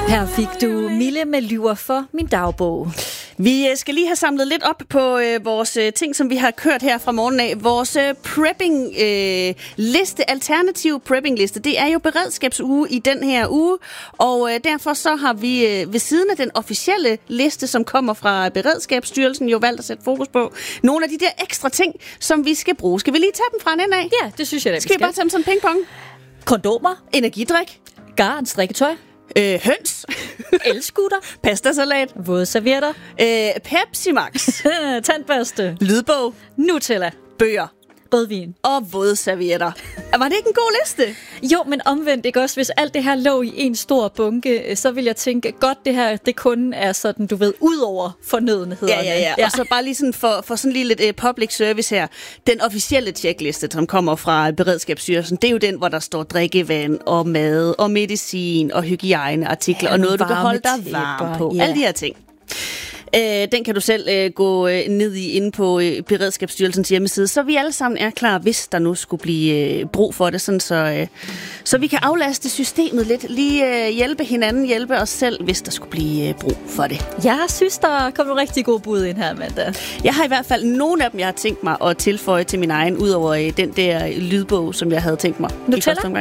Her fik du Mille med Lyver for min dagbog. Vi skal lige have samlet lidt op på vores ting, som vi har kørt her fra morgenen af. Vores prepping-liste, alternativ prepping-liste, det er jo beredskabsuge i den her uge. Og derfor så har vi ved siden af den officielle liste, som kommer fra Beredskabsstyrelsen, jo valgt at sætte fokus på nogle af de der ekstra ting, som vi skal bruge. Skal vi lige tage dem fra en ende af? Ja, det synes jeg da, vi skal. Skal vi bare tage dem som pingpong? Kondomer. Energidrik. Garn, strikketøj. Høns. Elskutter. Pastasalat. Våde servietter. Pepsi Max. Tandbørste. Lydbog. Nutella. Bøger. Rødvin. Og våde servietter. Var det ikke en god liste? Jo, men omvendt ikke også. Hvis alt det her lå i en stor bunke, så vil jeg tænke, godt det her, det kun er sådan, du ved, ud over fornødenhederne. Ja. Og så bare lige sådan for sådan lige lidt public service her. Den officielle checkliste, som kommer fra Beredskabsstyrelsen, det er jo den, hvor der står drikkevand og mad og medicin og hygiejneartikler og noget, du kan holde dig varm på. Alle de her ting. Den kan du selv gå ned i inde på Beredskabsstyrelsens hjemmeside, så vi alle sammen er klar, hvis der nu skulle blive brug for det, sådan så vi kan aflaste systemet lidt, lige hjælpe hinanden, hjælpe os selv, hvis der skulle blive brug for det. Jeg synes, der kommer rigtig god bud ind her, Amanda. Jeg har i hvert fald nogle af dem, jeg har tænkt mig at tilføje til min egen, udover den der lydbog, som jeg havde tænkt mig.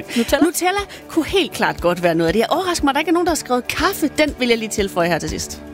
Nutella kunne helt klart godt være noget af det. Jeg overrasker mig, at der ikke er nogen, der har skrevet kaffe. Den vil jeg lige tilføje her til sidst.